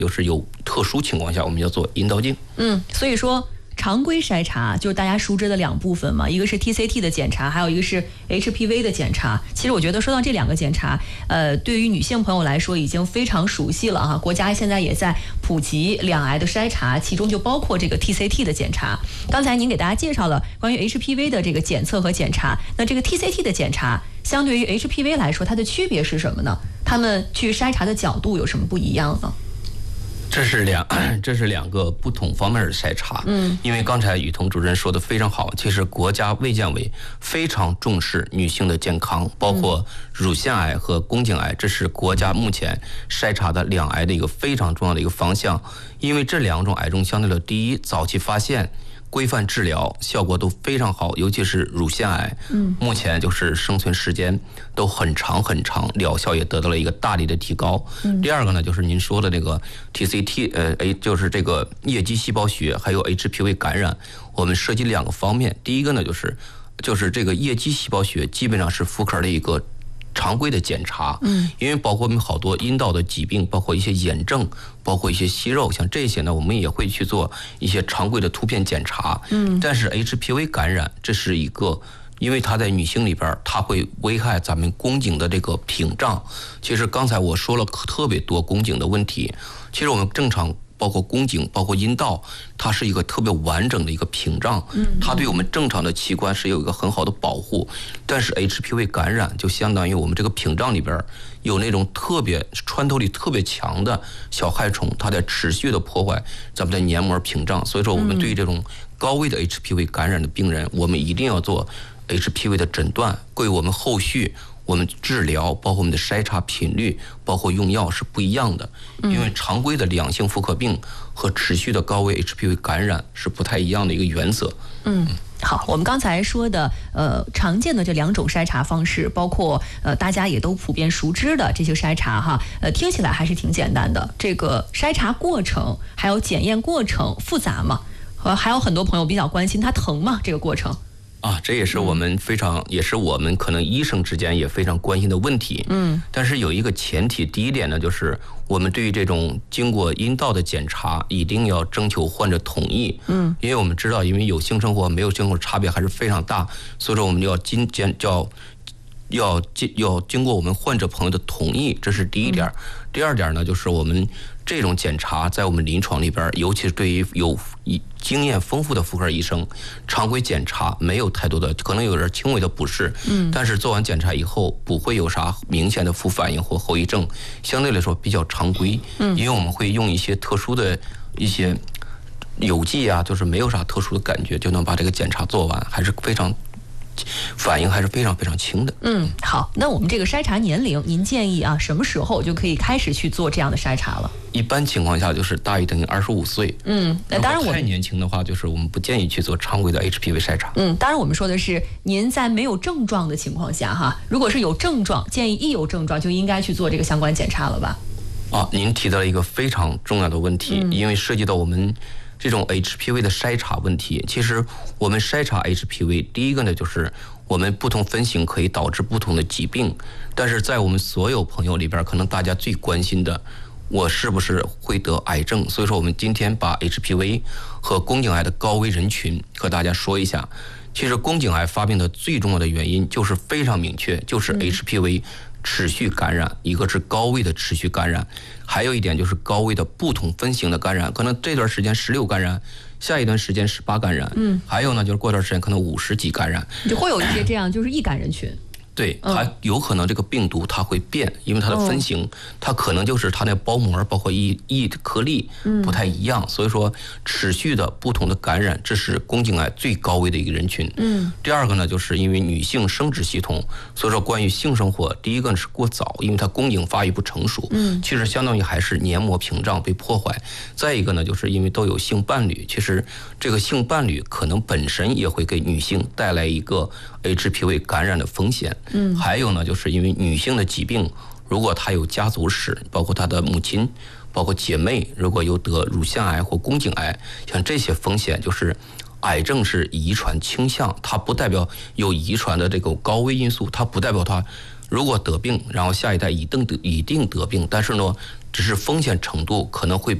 就是有特殊情况下我们要做阴道镜。 所以说常规筛查就是大家熟知的两部分嘛，一个是 TCT 的检查，还有一个是 HPV 的检查。其实我觉得说到这两个检查，对于女性朋友来说已经非常熟悉了哈。国家现在也在普及两癌的筛查，其中就包括这个 TCT 的检查。刚才您给大家介绍了关于 HPV 的这个检测和检查，那这个 TCT 的检查相对于 HPV 来说，它的区别是什么呢？他们去筛查的角度有什么不一样呢？ 这是两个不同方面的筛查。因为刚才雨桐主任说的非常好，其实国家卫健委非常重视女性的健康，包括乳腺癌和宫颈癌，这是国家目前筛查的两癌的一个非常重要的一个方向。因为这两种癌症相对的，第一，早期发现，规范治疗效果都非常好，尤其是乳腺癌，目前就是生存时间都很长很长，疗效也得到了一个大力的提高。第二个呢，就是您说的那个 TCT，就是这个叶基细胞学还有 HPV 感染，我们涉及两个方面。第一个呢，就是这个叶基细胞学基本上是妇科的一个常规的检查，因为包括我们好多阴道的疾病，包括一些炎症，包括一些息肉，像这些呢，我们也会去做一些常规的突片检查。但是 HPV 感染，这是一个，因为它在女性里边，它会危害咱们宫颈的这个屏障。其实刚才我说了特别多宫颈的问题，其实我们正常包括宫颈，包括阴道，它是一个特别完整的一个屏障，它对我们正常的器官是有一个很好的保护。但是 HPV 感染就相当于我们这个屏障里边有那种特别穿透力特别强的小害虫，它在持续的破坏咱们的黏膜屏障。所以说我们对于这种高危的 HPV 感染的病人，我们一定要做 HPV 的诊断，对我们后续我们治疗，包括我们的筛查频率，包括用药是不一样的。因为常规的两性妇科病和持续的高危 HPV 感染是不太一样的一个原则。 好，我们刚才说的常见的这两种筛查方式，包括大家也都普遍熟知的这些筛查哈，听起来还是挺简单的。这个筛查过程还有检验过程复杂吗？还有很多朋友比较关心，它疼吗？这个过程？ 这也是我们也是我们可能医生之间也非常关心的问题。但是有一个前提，第一点呢，就是我们对于这种经过阴道的检查，一定要征求患者同意。因为我们知道，因为有性生活没有性生活差别还是非常大，所以说我们要经过我们患者朋友的同意，这是第一点。第二点呢，就是我们这种检查在我们临床里边，尤其是对于有经验丰富的妇科医生，常规检查没有太多的，可能有点轻微的不适，但是做完检查以后不会有啥明显的副反应或后遗症，相对来说比较常规。因为我们会用一些特殊的一些有剂啊，就是没有啥特殊的感觉就能把这个检查做完，还是非常反应还是非常非常轻的。 好，那我们这个筛查年龄，您建议什么时候就可以开始去做这样的筛查了？ 一般情况下就是大于等于25岁。 那当然我们太年轻的话，就是我们不建议去做常规的 HPV 筛查。 当然我们说的是您在没有症状的情况下哈，如果是有症状，建议一有症状就应该去做这个相关检查了吧？ 您提到了一个非常重要的问题，因为涉及到我们这种 HPV 的筛查问题。其实我们筛查 HPV， 第一个呢就是我们不同分型可以导致不同的疾病，但是在我们所有朋友里边，可能大家最关心的，我是不是会得癌症？所以说我们今天把 HPV 和宫颈癌的高危人群和大家说一下。其实宫颈癌发病的最重要的原因就是非常明确，就是 HPV 持续感染，一个是高危的持续感染，还有一点就是高危的不同分型的感染，可能这段时间16感染，下一段时间18感染，还有呢就是过段时间可能50几感染， 就会有一些这样就是易感人群。 对，它有可能这个病毒它会变，因为它的分型，它可能就是它那包膜包括一颗粒不太一样，所以说持续的不同的感染，这是宫颈癌最高危的一个人群。第二个呢，就是因为女性生殖系统，所以说关于性生活，第一个是过早，因为它宫颈发育不成熟，其实相当于还是黏膜屏障被破坏。再一个呢，就是因为都有性伴侣，其实这个性伴侣可能本身也会给女性带来一个 HPV 感染的风险。还有呢，就是因为女性的疾病，如果她有家族史，包括她的母亲，包括姐妹，如果有得乳腺癌或宫颈癌，像这些风险，就是癌症是遗传倾向，它不代表有遗传的这个高危因素，它不代表它如果得病，然后下一代一定得病，但是呢，只是风险程度可能会